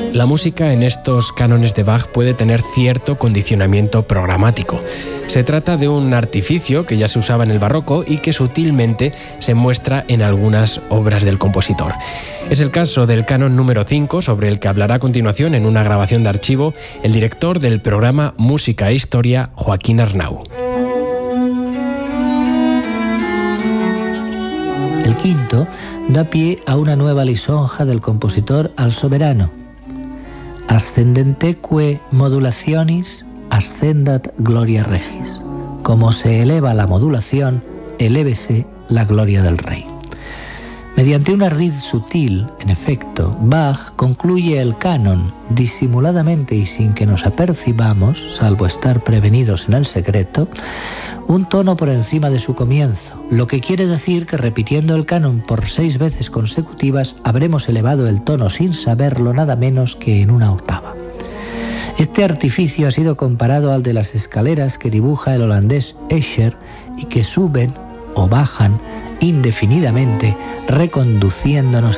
La música en estos cánones de Bach puede tener cierto condicionamiento programático. Se trata de un artificio que ya se usaba en el barroco y que sutilmente se muestra en algunas obras del compositor. Es el caso del canon número 5, sobre el que hablará a continuación en una grabación de archivo el director del programa Música e Historia, Joaquín Arnau. El quinto da pie a una nueva lisonja del compositor al soberano. Ascendenteque modulationis ascendat gloria regis. Como se eleva la modulación, elévese la gloria del rey. Mediante un ardid sutil, en efecto, Bach concluye el canon disimuladamente y sin que nos apercibamos, salvo estar prevenidos en el secreto, un tono por encima de su comienzo, lo que quiere decir que repitiendo el canon por 6 veces consecutivas habremos elevado el tono sin saberlo nada menos que en una octava. Este artificio ha sido comparado al de las escaleras que dibuja el holandés Escher y que suben o bajan indefinidamente, reconduciéndonos